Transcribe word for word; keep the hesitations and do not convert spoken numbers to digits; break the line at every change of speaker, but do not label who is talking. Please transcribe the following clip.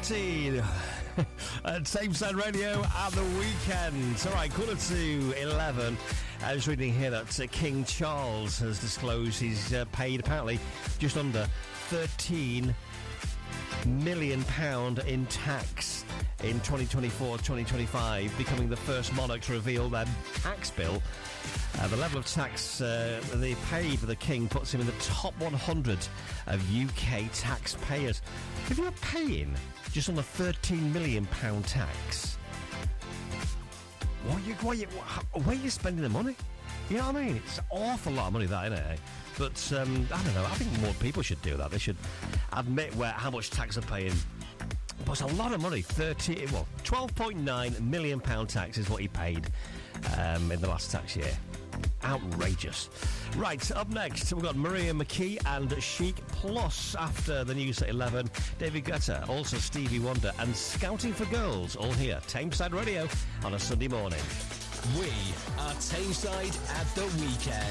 fourteen at Tameside Radio at the weekend. All right, quarter to eleven. I was reading here that uh, King Charles has disclosed he's uh, paid apparently just under thirteen million pounds in tax in twenty twenty-four twenty twenty-five, becoming the first monarch to reveal their tax bill. Uh, the level of tax uh, they paid for the King puts him in the top one hundred of U K taxpayers. If you're paying just under thirteen million pounds tax, what are you, what are you, where are you spending the money? You know what I mean? It's an awful lot of money, that, isn't it? But, um, I don't know, I think more people should do that. They should admit where how much tax they're paying. But it's a lot of money. thirty, well, twelve point nine million pounds tax is what he paid um, in the last tax year. Outrageous. Right, up next, we've got Maria McKee and Chic. Plus, after the news at eleven, David Guetta, also Stevie Wonder, and Scouting for Girls, all here. Tameside Radio on a Sunday morning.
We are Tameside at the weekend.